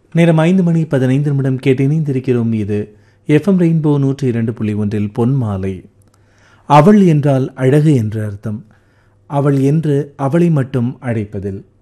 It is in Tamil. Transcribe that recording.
நேரம் 5:15 கேட்டு இணைந்திருக்கிறோம். இது எஃப்எம் ரெயின்போ 102.1 பொன் மாலை. அவள் என்றால் அழகு என்ற அர்த்தம். அவள் என்று அவளை மட்டும் அழைப்பதில்